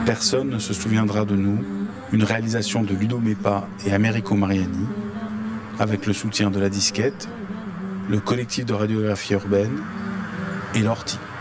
Personne ne se souviendra de nous, une réalisation de Ludo Meppa et Americo Mariani, avec le soutien de La Disquette, le collectif de radiographie urbaine et l'Ortie.